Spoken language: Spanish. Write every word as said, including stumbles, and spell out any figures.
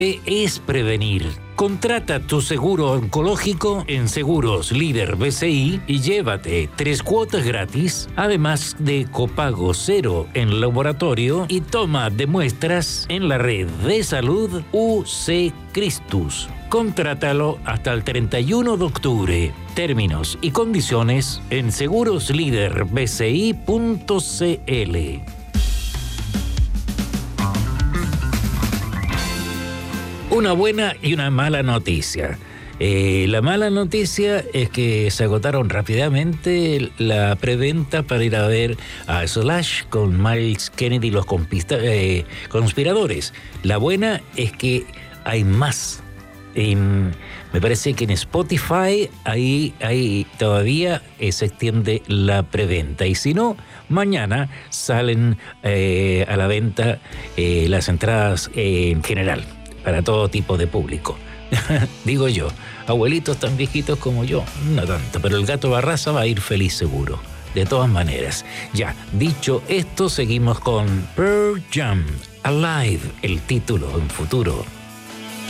es prevenir. Contrata tu seguro oncológico en Seguros Líder B C I y llévate tres cuotas gratis, además de copago cero en laboratorio y toma de muestras en la red de salud U C Christus. Contrátalo hasta el treinta y uno de octubre. Términos y condiciones en seguros líder b c i punto c l. Una buena y una mala noticia. Eh, la mala noticia es que se agotaron rápidamente la preventa para ir a ver a Slash con Myles Kennedy y los compista- eh, conspiradores. La buena es que hay más. En, me parece que en Spotify ahí, ahí todavía eh, se extiende la preventa. Y si no, mañana salen eh, a la venta eh, las entradas eh, en general, para todo tipo de público. Digo yo, abuelitos tan viejitos como yo, no tanto, pero el Gato Barraza va a ir feliz seguro. De todas maneras, ya, dicho esto, seguimos con Pearl Jam, Alive, el título en futuro.